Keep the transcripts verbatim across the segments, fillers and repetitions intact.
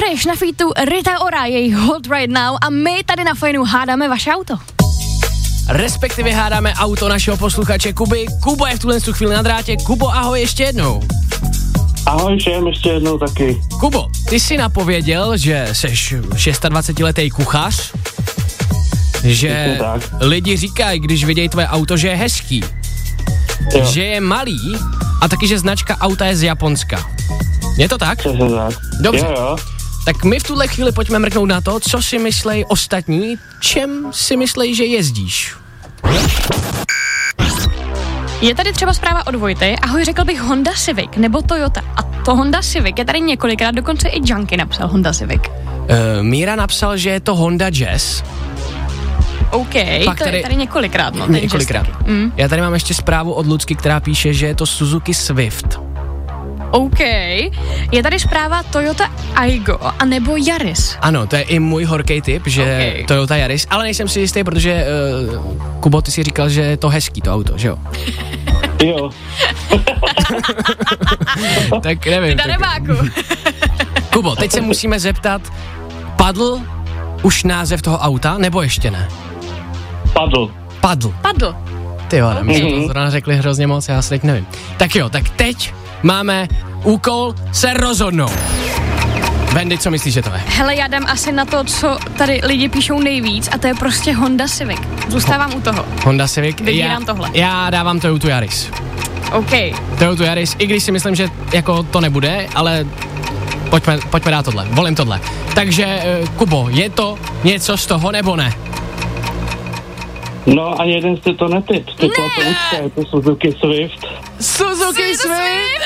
Fresh na featu Rita Ora, jej Hot Right Now a my tady na Fajnu hádáme vaše auto. Respektive hádáme auto našeho posluchače Kuby. Kubo je v tuhle chvíli na drátě. Kubo, ahoj ještě jednou. Ahoj všem, ještě jednou taky. Kubo, ty jsi napověděl, že seš dvacetišestiletý kuchař, že lidi říkají, když vidějí tvoje auto, že je hezký, jo. Že je malý a taky, že značka auta je z Japonska. Je to tak? Přesně tak. Dobře. Jo, jo. Tak my v tuhle chvíli pojďme mrknout na to, co si myslej ostatní, čem si myslej, že jezdíš. Je tady třeba zpráva od Vojty, ahoj, řekl bych Honda Civic nebo Toyota. A to Honda Civic je tady několikrát, dokonce i Junky napsal Honda Civic. Uh, Míra napsal, že je to Honda Jazz. OK, Pak to tady, je tady několikrát. No, několikrát. Mm. Já tady mám ještě zprávu od Lucky, která píše, že je to Suzuki Swift. OK, je tady zpráva Toyota Aygo, anebo Yaris. Ano, to je i můj horký tip, že okay. Toyota Yaris, ale nejsem si jistý, protože uh, Kubo, ty si říkal, že je to hezký to auto, že jo? Jo. Tak nevím. Ty darebáku. Kubo, teď se musíme zeptat, padl už název toho auta, nebo ještě ne? Padl. Padl. Padl. Ty jo, okay. My jsme to zrovna řekli hrozně moc, já se teď nevím. Tak jo, tak teď máme úkol se rozhodnout. Wendy, co myslíš, že to je? Hele, já dám asi na to, co tady lidi píšou nejvíc, a to je prostě Honda Civic. Zůstávám u toho. Honda Civic? Vybírám já, tohle. Já dávám Toyota Yaris. OK. Toyota Yaris, i když si myslím, že jako to nebude, ale pojďme, pojďme dát tohle, volím tohle. Takže, uh, Kubo, je to něco z toho, nebo ne? No, ani jeden jste to netyp. Typla to účka, je to Suzuki Swift. Suzuki Swift! Swift?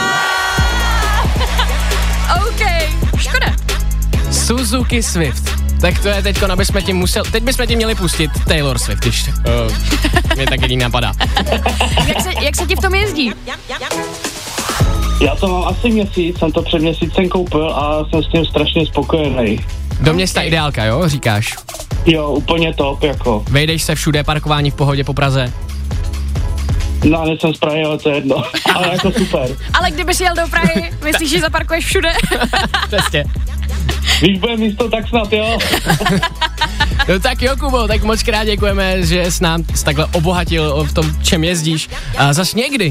OK, škoda. Suzuki Swift. Tak to je teďko, aby jsme tím musel, teď bychom tím měli pustit Taylor Swift, když uh, mě tak jediný napadá. jak, se, jak se ti v tom jezdí? Já to mám asi měsíc, jsem to před měsícem koupil a jsem s tím strašně spokojený. Do města ideálka, jo, říkáš? Jo, úplně top, jako. Vejdeš se všude, parkování v pohodě po Praze? No, nejsem z Prahy, ale to je jedno. Ale jako super. Ale kdyby si jel do Prahy, myslíš, že zaparkuješ všude? Přesně. Když bude místo, tak snad jo. No tak jo, Kubo, tak moc krát děkujeme, že jsi nám takhle obohatil v tom, čem jezdíš. A zas někdy.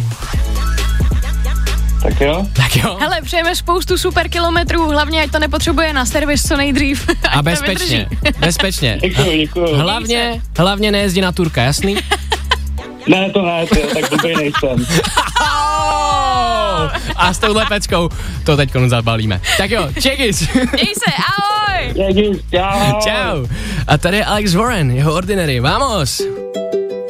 Tak jo. Tak jo. Hele, přejeme spoustu super kilometrů, hlavně ať to nepotřebuje na servis co nejdřív. A bezpečně, bezpečně. Děkuju, děkuju. Hlavně, hlavně nejezdí na Turka, jasný? Ne, to ne, tyjo, tak blbej nejsem. A s touhle peckou to teď zabalíme. Tak jo, čekis. Měj se, ahoj. Čekis, čau. Čau. A tady je Alex Warren, jeho Ordinary, vamos.